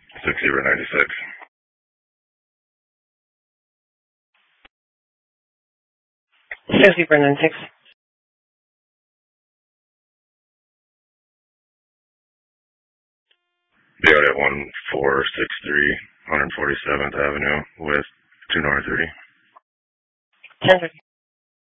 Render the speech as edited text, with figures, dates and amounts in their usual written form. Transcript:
6096. Sophie Brennan 6. Be out at 1463 147th Avenue with 2 North 30. 10:30.